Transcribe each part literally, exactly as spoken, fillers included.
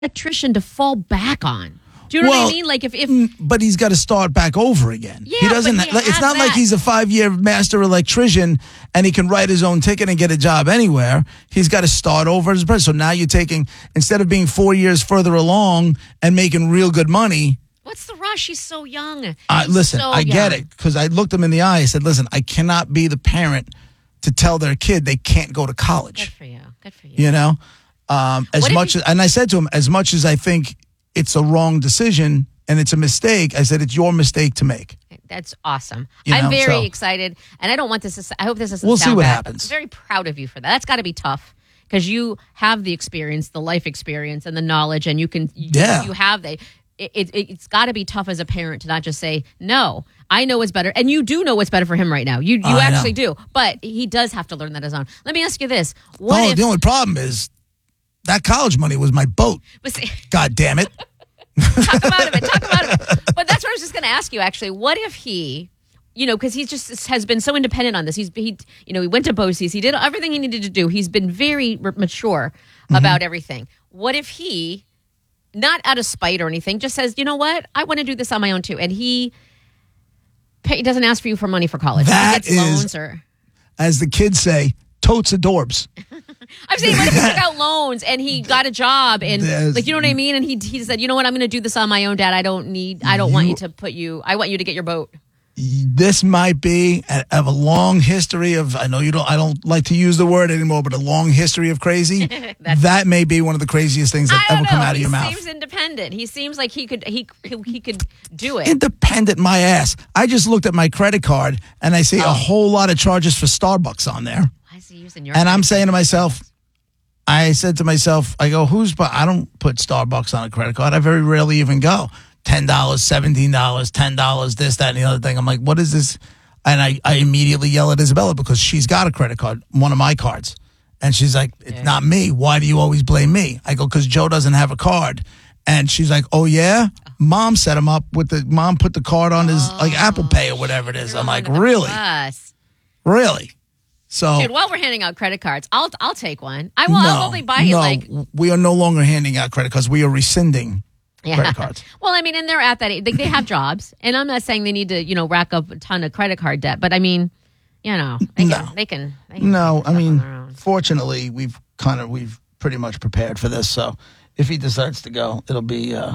electrician to fall back on. Do you know well, what I mean? Like if, if but he's got to start back over again. Yeah, he doesn't. but he it's has not that. like he's a five-year master electrician and he can write his own ticket and get a job anywhere. He's got to start over as a person. So now you're taking, instead of being four years further along and making real good money. What's the rush? He's so young. He's Uh, listen, so I young. get it, because I looked him in the eye. I said, listen, I cannot be the parent to tell their kid they can't go to Good college. for you. Good for you. You know, um, as What if much you- as, and I said to him, as much as I think it's a wrong decision and it's a mistake, I said it's your mistake to make. That's awesome. You I'm know, very so- excited, and I don't want this to. I hope this doesn't. We'll see sound what bad, happens. I'm very proud of you for that. That's got to be tough because you have the experience, the life experience, and the knowledge, and you can. You, Yeah. You have the. It, it, it's got to be tough as a parent to not just say no. I know what's better, and you do know what's better for him right now. You you I actually know. do, but he does have to learn that as on. Let me ask you this: What Oh, if? the only problem is that college money was my boat. but see- God damn it. talk about it. Talk about it. But that's what I was just going to ask you. Actually, what if he, you know, because he just has been so independent on this. He's he, you know, he went to BOCES. He did everything he needed to do. He's been very r- mature Mm-hmm. about everything. What if he, not out of spite or anything, just says, you know what, I want to do this on my own too, and he, pay, doesn't ask for you for money for college. That he gets is- loans or. As the kids say, totes adorbs. I'm saying, what if he took out loans and he got a job and, There's- like, you know what I mean? And he he said, you know what, I'm going to do this on my own, Dad. I don't need, I don't want you to put you, I want you to get your boat. This might be a, of a long history of, I know you don't, I don't like to use the word anymore, but a long history of crazy. That may be one of the craziest things that I ever don't come know. out of He your mouth. seems independent. He seems like he could, he he could do it. Independent, my ass. I just looked at my credit card and I see a whole lot of charges for Starbucks on there. Why is he using your? And I'm credit saying to card? myself, I said to myself, I go, who's, but I don't put Starbucks on a credit card. I very rarely even go. ten dollars, seventeen dollars, ten dollars, this, that, and the other thing. I'm like, what is this? And I, I immediately yell at Isabella because she's got a credit card, one of my cards. And she's like, it's Yeah. not me. Why do you always blame me? I go, because Joe doesn't have a card. And she's like, oh, yeah? Mom set him up with the, mom put the card on his, like, Apple Pay or whatever it is. Threw I'm him like, under the really? bus. Really? So. Dude, while we're handing out credit cards, I'll I'll take one. I will. I'll only buy you no, like. we are no longer handing out credit cards. We are rescinding Yeah. credit cards. Well, I mean, and they're at that age. They, they have jobs, and I'm not saying they need to, you know, rack up a ton of credit card debt, but I mean, you know, they No. can, they can. They can No, take I stuff mean, on their own. fortunately, we've kind of we've pretty much prepared for this. So if he decides to go, it'll be uh,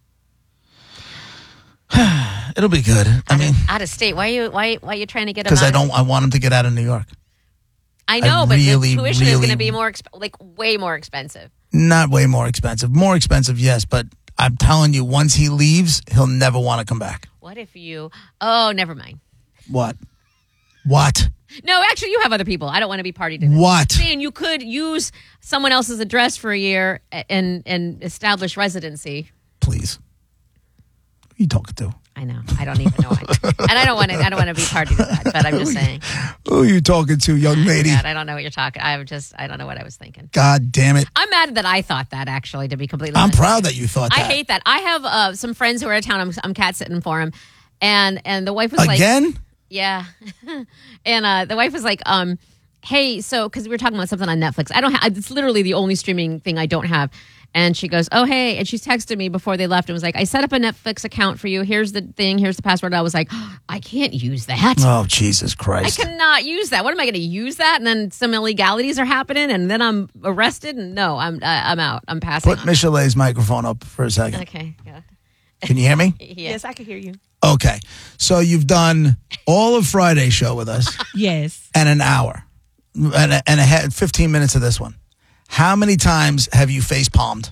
it'll be good. I mean, out of state. Why are you why why are you trying to get him? because I out of- don't, I want him to get out of New York. I know, I but really, the tuition is really- going to be more, exp- like way more expensive. Not way more expensive. More expensive, yes, but I'm telling you, once he leaves, he'll never want to come back. What if you? Oh, never mind. What? What? No, actually, you have other people. I don't want to be party to this. What? Saying you could use someone else's address for a year and and establish residency. Please. Who are you talking to? I know. I don't even know. What, and I don't want to. I don't want to be party to that. But I'm just saying. Who are you talking to, young lady? God, I don't know what you're talking. I just. I don't know what I was thinking. God damn it. I'm mad that I thought that. Actually, to be completely I'm honest. proud that you thought I that. hate that. I have uh, some friends who are out of town. I'm, I'm cat sitting for them, and and the wife was like, Again? yeah, and uh, the wife was like, um, hey, so because we were talking about something on Netflix. I don't have. It's literally the only streaming thing I don't have. And she goes, oh, hey. And she's texted me before they left and was like, I set up a Netflix account for you. Here's the thing. Here's the password. And I was like, oh, I can't use that. Oh, Jesus I Christ. cannot use that. What am I going to use that? And then some illegalities are happening and then I'm arrested. And no, I'm uh, I'm out. I'm passing Put on. Michelet's microphone up for a second. Okay. Yeah. Can you hear me? Yeah. Yes, I can hear you. Okay. So you've done all of Friday's show with us Yes. and an hour and a, and a he- fifteen minutes of this one. How many times have you face palmed?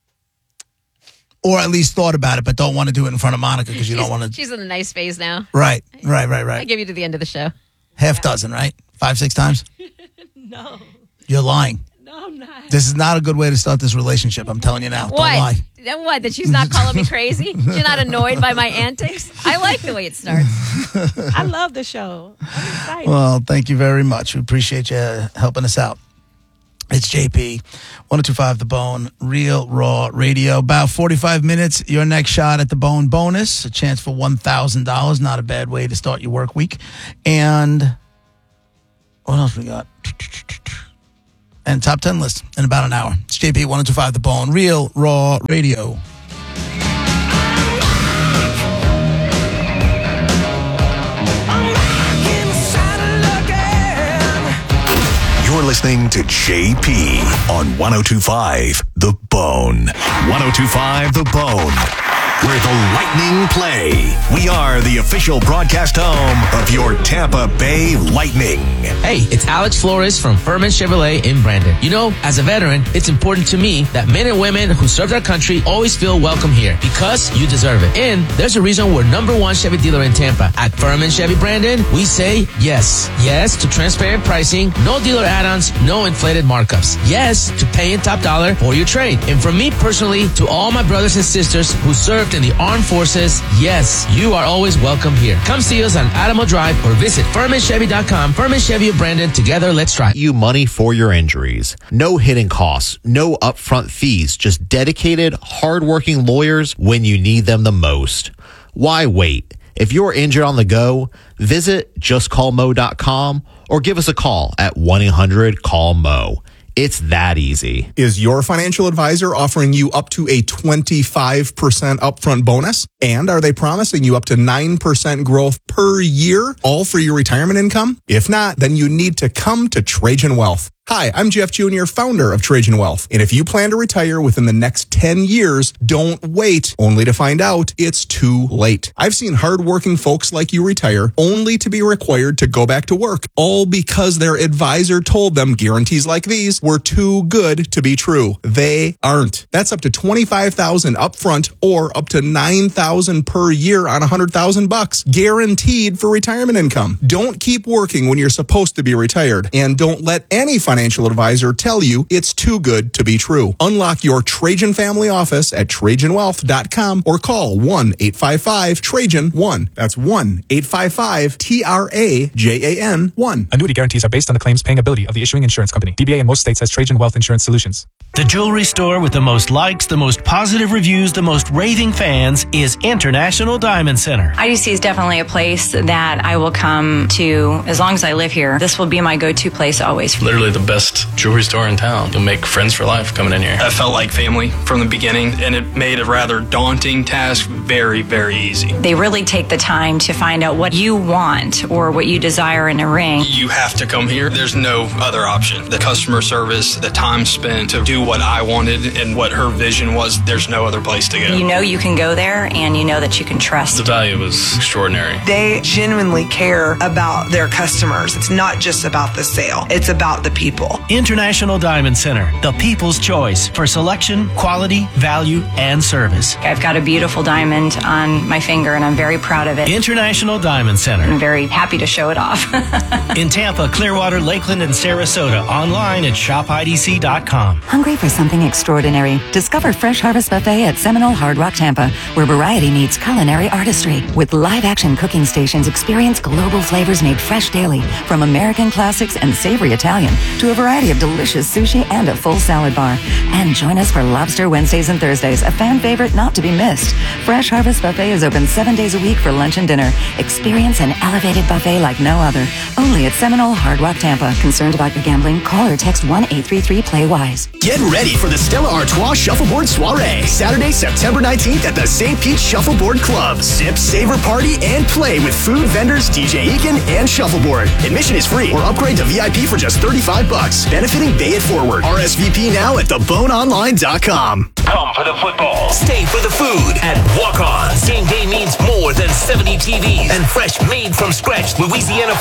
Or at least thought about it, but don't want to do it in front of Monica because you don't want to. She's in a nice phase now. Right, right, right, I right. give you to the end of the show. Half dozen, right? Five, six times? No. You're lying. No, I'm not. This is not a good way to start this relationship. I'm telling you now. Don't lie. What? That What? That she's not calling me crazy? She's not annoyed by my antics? I like the way it starts. I love the show. I'm excited. Well, thank you very much. We appreciate you uh, helping us out. It's J P, one oh two point five The Bone, Real Raw Radio. About forty-five minutes, your next shot at The Bone bonus, a chance for one thousand dollars. Not a bad way to start your work week. And what else we got? and top ten list in about an hour. It's J P one oh two five The Bone, Real Raw Radio. You're listening to J P on one oh two five The Bone. one oh two five The Bone, where the Lightning play. We are the official broadcast home of your Tampa Bay Lightning. Hey, it's Alex Flores from Furman Chevrolet in Brandon. You know, as a veteran, it's important to me that men and women who served our country always feel welcome here because you deserve it. And there's a reason we're number one Chevy dealer in Tampa. At Furman Chevy Brandon, we say yes. Yes to transparent pricing, no dealer add-ons, no inflated markups. Yes to paying top dollar for your trade. And from me personally to all my brothers and sisters who served in the armed forces, yes, you are always welcome here. Come see us on Adamo Drive or visit Furman Chevy dot com. Furman Chevy of Brandon, together let's try. You money for your injuries. No hidden costs, no upfront fees, just dedicated, hardworking lawyers when you need them the most. Why wait? If you're injured on the go, visit just call mo dot com or give us a call at one eight hundred call mo. It's that easy. Is your financial advisor offering you up to a twenty-five percent upfront bonus? And are they promising you up to nine percent growth per year, all for your retirement income? If not, then you need to come to Trajan Wealth. Hi, I'm Jeff Junior, founder of Trajan Wealth. And if you plan to retire within the next ten years, don't wait only to find out it's too late. I've seen hardworking folks like you retire only to be required to go back to work, all because their advisor told them guarantees like these were too good to be true. They aren't. That's up to twenty-five thousand dollars upfront or up to nine thousand dollars per year on one hundred thousand bucks, guaranteed for retirement income. Don't keep working when you're supposed to be retired, and don't let any financial financial advisor tell you it's too good to be true. Unlock your Trajan family office at Trajan Wealth dot com or call one eight five five Trajan one. That's one eight five five T R A J A N one. Annuity guarantees are based on the claims paying ability of the issuing insurance company. D B A in most states has Trajan Wealth Insurance Solutions. The jewelry store with the most likes, the most positive reviews, the most raving fans is International Diamond Center. I D C is definitely a place that I will come to as long as I live here. This will be my go-to place always. Literally the best jewelry store in town. You'll make friends for life coming in here. I felt like family from the beginning, and it made a rather daunting task very, very easy. They really take the time to find out what you want or what you desire in a ring. You have to come here. There's no other option. The customer service, the time spent to do what I wanted and what her vision was, there's no other place to go. You know you can go there, and you know that you can trust. The value was extraordinary. They genuinely care about their customers. It's not just about the sale. It's about the people. International Diamond Center, the people's choice for selection, quality, value, and service. I've got a beautiful diamond on my finger, and I'm very proud of it. International Diamond Center. I'm very happy to show it off. In Tampa, Clearwater, Lakeland, and Sarasota. Online at shop I D C dot com. Hungry for something extraordinary? Discover Fresh Harvest Buffet at Seminole Hard Rock Tampa, where variety meets culinary artistry. With live-action cooking stations, experience global flavors made fresh daily, from American classics and savory Italian to a variety of delicious sushi and a full salad bar. And join us for Lobster Wednesdays and Thursdays, a fan favorite not to be missed. Fresh Harvest Buffet is open seven days a week for lunch and dinner. Experience an elevated buffet like no other. Only at Seminole Hard Rock Tampa. Concerned about your gambling? Call or text one eight three three play wise. Get ready for the Stella Artois Shuffleboard Soiree, Saturday, September nineteenth at the Saint Pete Shuffleboard Club. Sip, savor, party, and play with food vendors, D J Eakin, and Shuffleboard. Admission is free or upgrade to V I P for just thirty-five bucks. Benefiting Bay It Forward. R S V P now at the bone online dot com. Come for the football. Stay for the food at Walk-Ons. Game day means more than seventy T Vs and fresh made from scratch Louisiana